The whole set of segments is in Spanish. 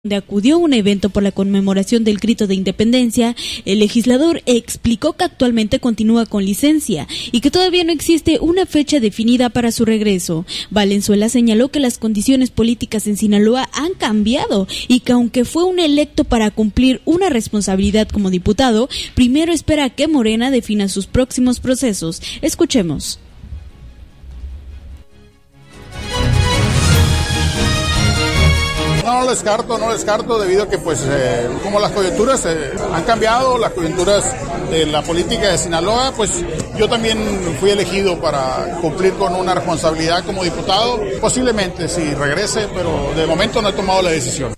donde acudió a un evento por la conmemoración del Grito de Independencia, el legislador explicó que actualmente continúa con licencia y que todavía no existe una fecha definida para su regreso. Valenzuela señaló que las condiciones políticas en Sinaloa han cambiado y que aunque fue un electo para cumplir una responsabilidad como diputado, primero espera que Morena defina sus próximos procesos. Escuchemos. No lo descarto debido a que como las coyunturas han cambiado, las coyunturas de la política de Sinaloa, pues yo también fui elegido para cumplir con una responsabilidad como diputado, posiblemente si regrese, pero de momento no he tomado la decisión.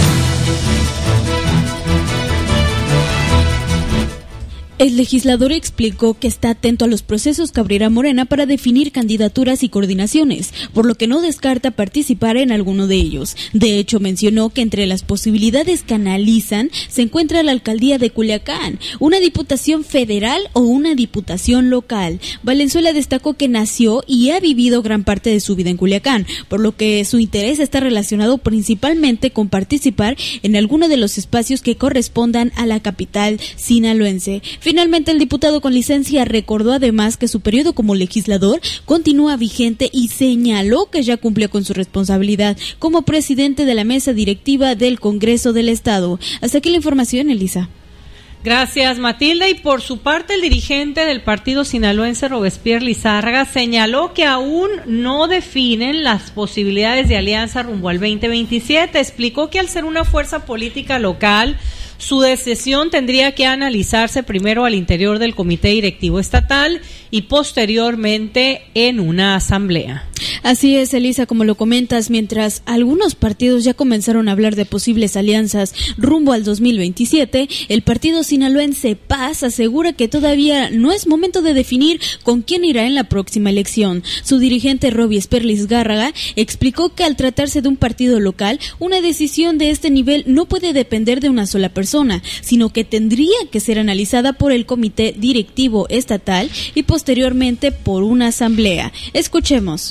El legislador explicó que está atento a los procesos que abrirá Morena para definir candidaturas y coordinaciones, por lo que no descarta participar en alguno de ellos. De hecho, mencionó que entre las posibilidades que analizan se encuentra la alcaldía de Culiacán, una diputación federal o una diputación local. Valenzuela destacó que nació y ha vivido gran parte de su vida en Culiacán, por lo que su interés está relacionado principalmente con participar en alguno de los espacios que correspondan a la capital sinaloense. Finalmente, el diputado con licencia recordó además que su periodo como legislador continúa vigente y señaló que ya cumplió con su responsabilidad como presidente de la mesa directiva del Congreso del Estado. Hasta aquí la información, Elisa. Gracias, Matilda. Y por su parte, el dirigente del partido sinaloense, Robespierre Lizárraga, señaló que aún no definen las posibilidades de alianza rumbo al 2027. Explicó que al ser una fuerza política local, su decisión tendría que analizarse primero al interior del Comité Directivo Estatal y posteriormente en una asamblea. Así es, Elisa, como lo comentas, mientras algunos partidos ya comenzaron a hablar de posibles alianzas rumbo al 2027, el partido sinaloense Paz asegura que todavía no es momento de definir con quién irá en la próxima elección. Su dirigente Robespierre Lizárraga explicó que al tratarse de un partido local, una decisión de este nivel no puede depender de una sola persona, sino que tendría que ser analizada por el Comité Directivo Estatal y posteriormente por una asamblea. Escuchemos.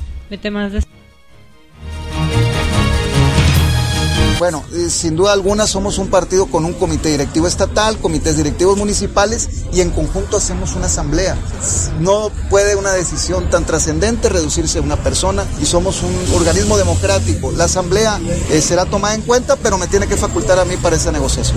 Bueno, sin duda alguna somos un partido con un comité directivo estatal, comités directivos municipales y en conjunto hacemos una asamblea. No puede una decisión tan trascendente reducirse a una persona y somos un organismo democrático. La asamblea será tomada en cuenta, pero me tiene que facultar a mí para esa negociación.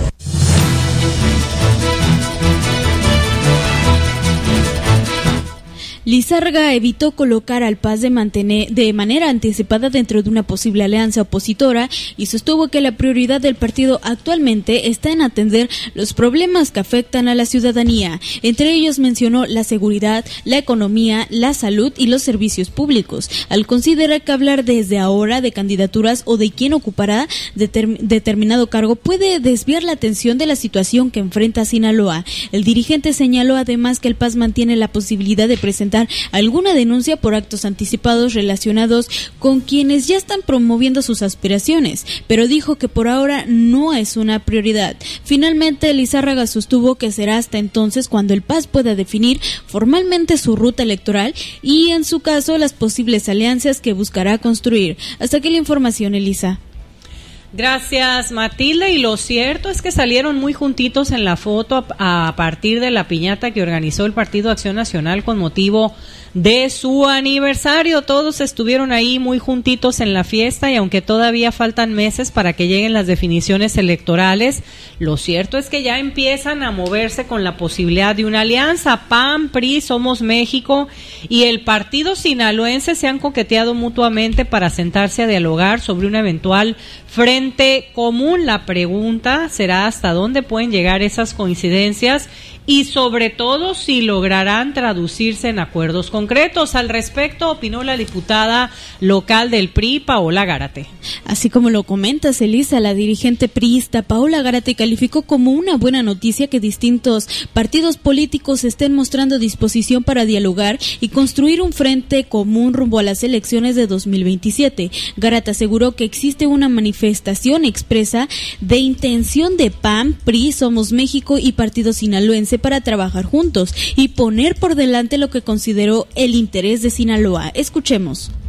Lizárraga evitó colocar al Paz de manera anticipada dentro de una posible alianza opositora y sostuvo que la prioridad del partido actualmente está en atender los problemas que afectan a la ciudadanía. Entre ellos mencionó la seguridad, la economía, la salud y los servicios públicos, al considerar que hablar desde ahora de candidaturas o de quién ocupará determinado cargo puede desviar la atención de la situación que enfrenta Sinaloa. El dirigente señaló además que el Paz mantiene la posibilidad de presentar alguna denuncia por actos anticipados relacionados con quienes ya están promoviendo sus aspiraciones, pero dijo que por ahora no es una prioridad. Finalmente, Lizárraga sostuvo que será hasta entonces cuando el Paz pueda definir formalmente su ruta electoral y, en su caso, las posibles alianzas que buscará construir. Hasta aquí la información, Elisa. Gracias, Matilda. Y lo cierto es que salieron muy juntitos en la foto a partir de la piñata que organizó el Partido Acción Nacional con motivo de su aniversario. Todos estuvieron ahí muy juntitos en la fiesta y aunque todavía faltan meses para que lleguen las definiciones electorales, lo cierto es que ya empiezan a moverse con la posibilidad de una alianza. PAN, PRI, Somos México y el partido sinaloense se han coqueteado mutuamente para sentarse a dialogar sobre una eventual frente común. La pregunta será hasta dónde pueden llegar esas coincidencias y sobre todo si lograrán traducirse en acuerdos concretos. Al respecto opinó la diputada local del PRI, Paola Gárate. Así como lo comentas, Elisa, la dirigente priista Paola Gárate calificó como una buena noticia que distintos partidos políticos estén mostrando disposición para dialogar y construir un frente común rumbo a las elecciones de 2027. Gárate aseguró que existe una manifestación expresa de intención de PAN, PRI, Somos México y Partido Sinaloense para trabajar juntos y poner por delante lo que consideró el interés de Sinaloa. Escuchemos.